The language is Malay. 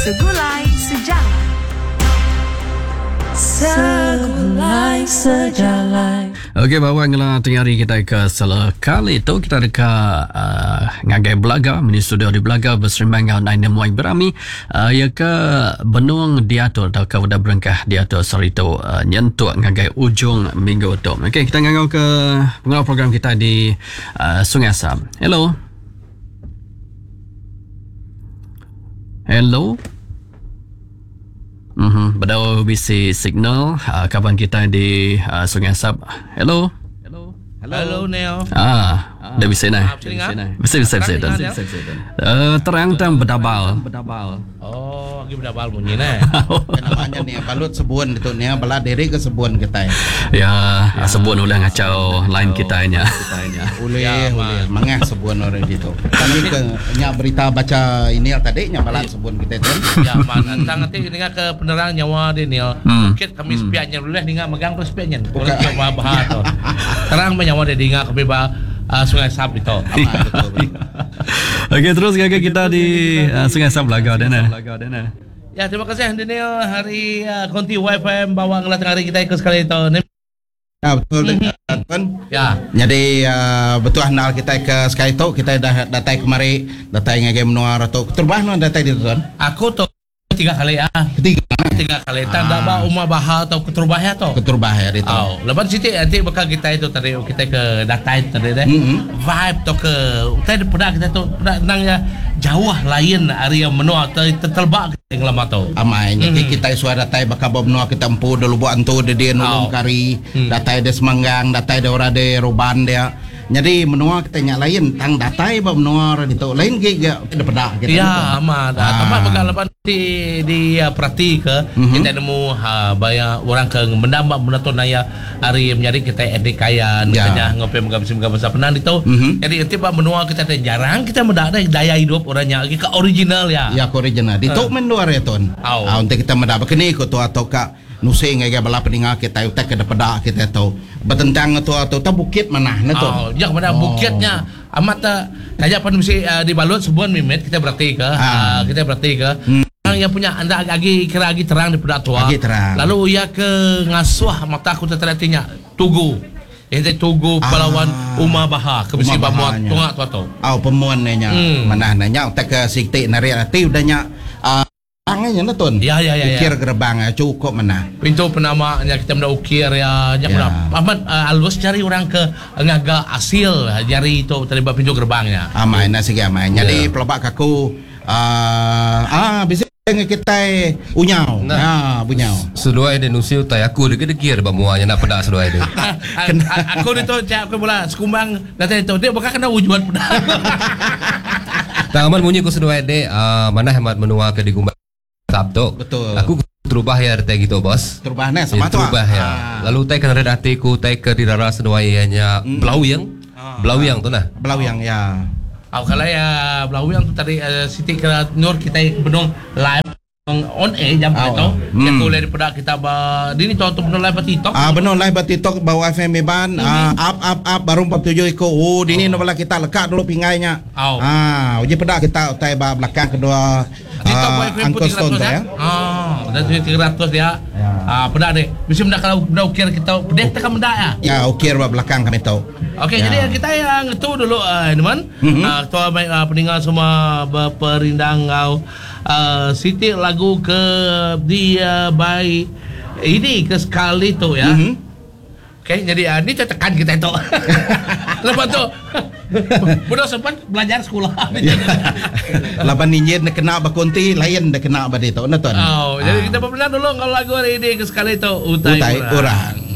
Segulai Sejalan. Segulai Sejalan. Okey, bawang lah tengah hari kita ke sekali itu kita dekat ngagai Belaga, mini studio di Belaga bersembang dengan Naina Muai Berami ya ke benung diatur atau ke udah berengkah diatur sorry tu nyentuk ngagai ujung minggu tu. Okey, kita ngangau ke pengawal program kita di Sungai Asam. Hello. Hello. Berdau bisi signal kawan kita di Sungai Asap. Hello. Hello Neil. Dah bisa nak. Bisa. Terang berdabal. Oh, lagi berdabal bunyi nah. Namanya ni balut sebuan itu ni bala diri ke sebuan kita. Ya, sebuan ulang ngacau line kita nya. Uleh mangah sebuan orang itu. Kami ke nya berita baca ini tadi nya bala sebuan kita tu. Ya man, antang nanti dengan ke penerang nyawa dia Neil. Mungkin kami sepiaknya dulu dengan megang terus sepiaknya. Boleh coba bahas tu. Terang nyawa dia dengan kami Sungai Asap itu. Okey, terus kakak kita di Sungai Asap Belaga dana. Ya, terima kasih Daniel. Hari konti WiFi bawa ngelat hari kita ikut sekali itu. Ya betul kan. Ya. Jadi betul kenal kita ke sekali itu kita dah datang kemari datang ngage menua atau terbah no datang di tuan. Aku tu 3 kali tiga kali tanda ba umah bahar atau keterbah ya tu itu. Oh, lepas situ nanti bakal kita itu tadi kita ke data itu tadi deh. Vibe tu ke tadi pernah kita tu pernah nang jauh lain area menua tertelbak yang lama tu. Amai jadi kita suara data bakal menua kita empu dulu buat antu dia nulung kari data dia semanggang data dia ora de roban dia. Jadi menua kita nyak lain tang datai ba menua itu lain giga ada pedak kita. Ya amat. Tempat bakal lepas di perhati ke kita nemu banyak orang ke mendambak menaton naya hari menjadi kita edikayan katanya ngopi mengabisi bahasa penan itu. Jadi nanti pak menua kita jarang kita mendak daya hidup orangnya ke original ya. Ya ke original. Di tok menluar ya ton. Untuk kita mendak begini ko tu atau ka nusing ngaya bala peninga kita utak ke pedak kita tu betentang tu atau ta bukit mana na tu. Oh, yang mana bukitnya amat kayak apa mesti dibalut sebuah mimet kita berarti ke kita berarti ke yang punya anda lagi kira lagi terang di pedak tua. Lalu ia ke ngasuh mata aku terteratinya tugu. Ini tugu Palawan Umah Bahar ke besi bamuat tungak tua tu. Pemuan nya mana nanya utak ke sikti nari ati udahnya angnya ton. Ya. Ukir gerbang cukup mana. Pintu penamanya kita menda ukir ya. Amat alus cari orang ke ngaga asil jari itu terlibat pintu gerbangnya. Amai nasi amai. Jadi pelabak aku bisa kita unyau. Bunyau. Seluai de nusiu tay aku degir ba muanya nak pedak seluai de. Aku itu cak aku bola sekumbang datang itu dia bakal kena wujuan pedak. Taman bunyi ku seluai de mana hemat menua ke di gumbang Sabtu. Betul. Aku terubah ya teh gitu bos. Terubahnya sama tu. Terubah ya. Lalu teh kan red hatiku teh ke di rara senuainya Blauwiang tu nah. Blauwiang ya. Kalau ya Blauwiang tu tadi Siti ke Nur kita benung live on air jam itu. Yang boleh daripada kita ini tu benung live TikTok. Benung live TikTok bawa FM Ban up baru 47 iko. Dini no bala kita lekat dulu pingainya. Uji pedak kita utai belakang kedua Angkoston tu ya. Dan 300 dia. Pedak deh. Bisa mendak kalau ukir kita pedek tekan mendak ya. Ya ukir belakang kami tahu. Okey, jadi kita yang itu dulu teman. Ketua peninggal semua berperindang kau Siti lagu ke dia by ini ke sekali tu ya. Okey, jadi ini tekan kita itu. Lepas tu budak sempat belajar sekolah. Lapan ninjit nak kena bakunti lain dah kena badi tu. Jadi kita pernah dulu kalau lagu hari ini ke sekali tu utai orang.